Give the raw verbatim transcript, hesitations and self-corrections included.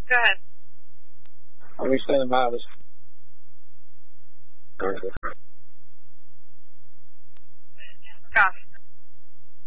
Go ahead. Let me send them out. Gosh.